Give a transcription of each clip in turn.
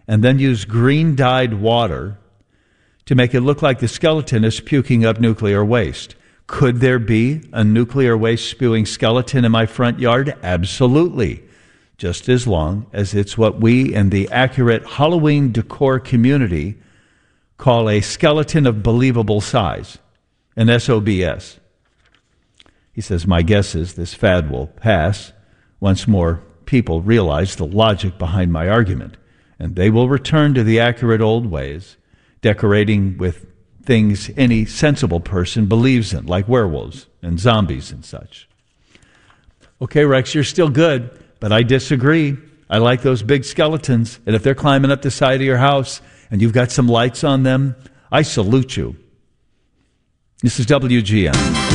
and then use green-dyed water to make it look like the skeleton is puking up nuclear waste. Could there be a nuclear waste spewing skeleton in my front yard? Absolutely. Just as long as it's what we in the accurate Halloween decor community call a skeleton of believable size, an SOBS. He says, my guess is this fad will pass once more people realize the logic behind my argument, and they will return to the accurate old ways, decorating with things any sensible person believes in, like werewolves and zombies and such. Okay, Rex, you're still good, but I disagree. I like those big skeletons, and if they're climbing up the side of your house and you've got some lights on them, I salute you. This is WGN.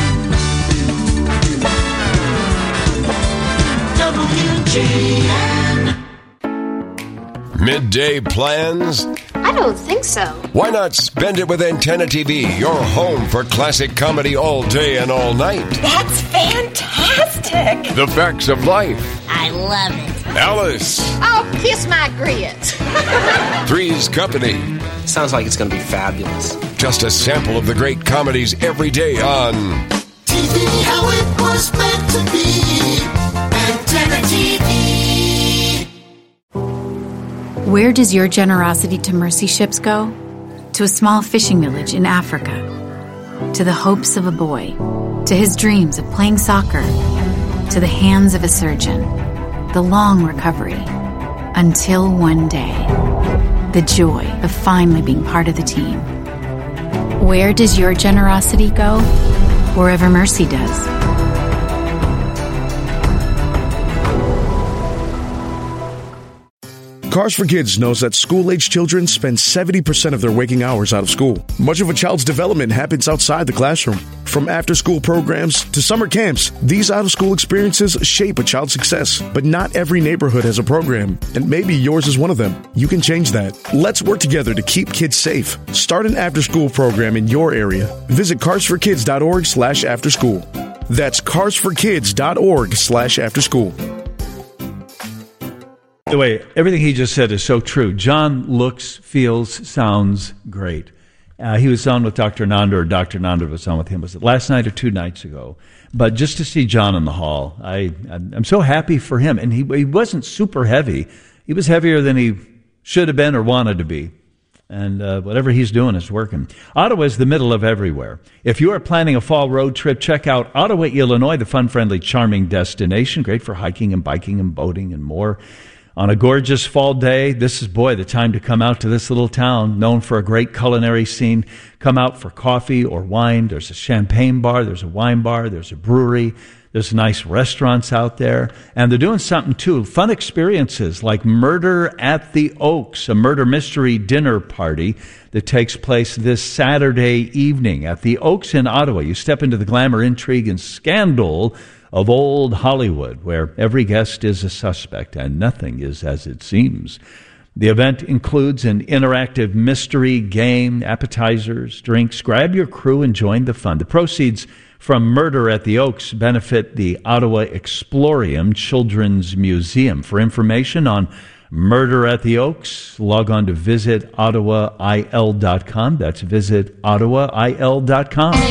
WGN. Midday plans? I don't think so. Why not spend it with Antenna TV, your home for classic comedy all day and all night? That's fantastic. The Facts of Life. I love it. Alice. Oh, kiss my grits. Three's Company. Sounds like it's going to be fabulous. Just a sample of the great comedies every day on TV, how it was meant to be. Antenna TV. Where does your generosity to mercy ships go? To a small fishing village in Africa. To the hopes of a boy. To his dreams of playing soccer. To the hands of a surgeon. The long recovery. Until one day. The joy of finally being part of the team. Where does your generosity go? Wherever mercy does. Cars for Kids knows that school-age children spend 70% of their waking hours out of school. Much of a child's development happens outside the classroom. From after-school programs to summer camps, these out-of-school experiences shape a child's success. But not every neighborhood has a program, and maybe yours is one of them. You can change that. Let's work together to keep kids safe. Start an after-school program in your area. Visit carsforkids.org/afterschool. That's carsforkids.org/afterschool. By the way, everything he just said is so true. John looks, feels, sounds great. He was on with Dr. Nanda, or Dr. Nanda was on with him. Was it last night or 2 nights ago? But just to see John in the hall, I'm so happy for him. And he wasn't super heavy. He was heavier than he should have been or wanted to be. And whatever he's doing is working. Ottawa is the middle of everywhere. If you are planning a fall road trip, check out Ottawa, Illinois, the fun-friendly, charming destination. Great for hiking and biking and boating and more. On a gorgeous fall day, this is, the time to come out to this little town, known for a great culinary scene. Come out for coffee or wine. There's a champagne bar, there's a wine bar, there's a brewery, there's nice restaurants out there. And they're doing something, too, fun experiences like Murder at the Oaks, a murder mystery dinner party that takes place this Saturday evening at the Oaks in Ottawa. You step into the glamour, intrigue, and scandal of old Hollywood, where every guest is a suspect and nothing is as it seems. The event includes an interactive mystery game, appetizers, drinks. Grab your crew and join the fun. The proceeds from Murder at the Oaks benefit the Ottawa Explorium Children's Museum. For information on Murder at the Oaks, log on to visitottawail.com. That's visitottawail.com.